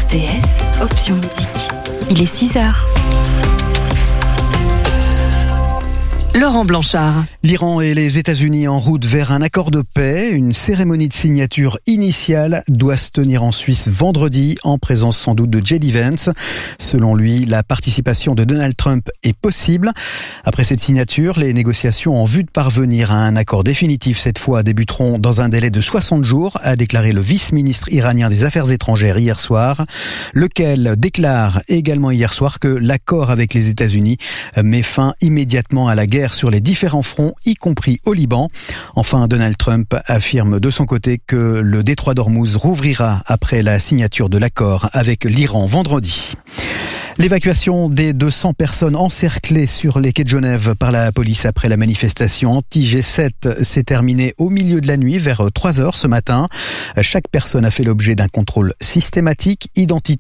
RTS, option musique. Il est 6h. Laurent Blanchard. L'Iran et les États-Unis en route vers un accord de paix. Une cérémonie de signature initiale doit se tenir en Suisse vendredi, en présence sans doute de J.D. Vance. Selon lui, la participation de Donald Trump est possible. Après cette signature, les négociations en vue de parvenir à un accord définitif cette fois débuteront dans un délai de 60 jours, a déclaré le vice-ministre iranien des Affaires étrangères hier soir, lequel déclare également hier soir que l'accord avec les États-Unis met fin immédiatement à la guerre sur les différents fronts, y compris au Liban. Enfin, Donald Trump affirme de son côté que le détroit d'Ormuz rouvrira après la signature de l'accord avec l'Iran vendredi. L'évacuation des 200 personnes encerclées sur les quais de Genève par la police après la manifestation anti-G7 s'est terminée au milieu de la nuit vers 3h ce matin. Chaque personne a fait l'objet d'un contrôle systématique, identité